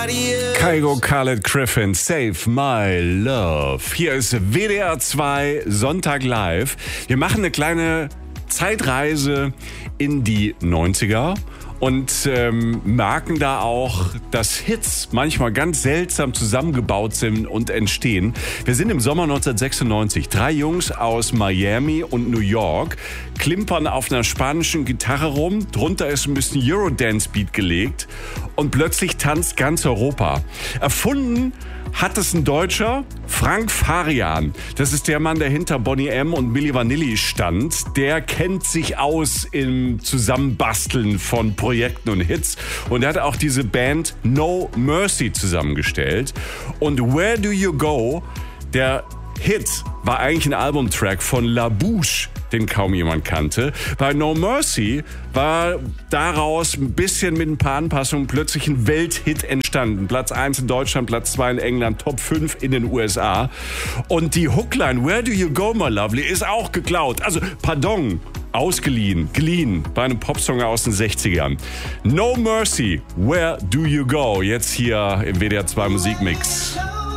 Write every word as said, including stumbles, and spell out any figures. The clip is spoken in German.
somebody else. Kygo Khaled Griffin, Save My Love. Hier ist W D R zwei Sonntag live. Wir machen eine kleine Zeitreise in die neunziger und ähm, merken da auch, dass Hits manchmal ganz seltsam zusammengebaut sind und entstehen. Wir sind im Sommer neunzehnhundertsechsundneunzig. Drei Jungs aus Miami und New York klimpern auf einer spanischen Gitarre rum. Drunter ist ein bisschen Eurodance-Beat gelegt und plötzlich tanzt ganz Europa. Erfunden hat es ein Deutscher, Frank Farian. Das ist der Mann, der hinter Boney M. und Milli Vanilli stand. Der kennt sich aus im Zusammenbasteln von Projekten und Hits. Und er hat auch diese Band No Mercy zusammengestellt. Und Where Do You Go, der Hit, war eigentlich ein Albumtrack von La Bouche, den kaum jemand kannte. Bei No Mercy war daraus ein bisschen mit ein paar Anpassungen plötzlich ein Welthit entstanden. Platz eins in Deutschland, Platz zwei in England, Top fünf in den U S A. Und die Hookline, Where Do You Go, My Lovely, ist auch geklaut. Also, pardon, ausgeliehen, geliehen bei einem Popsong aus den sechzigern. No Mercy, Where Do You Go? Jetzt hier im W D R zwei Musikmix.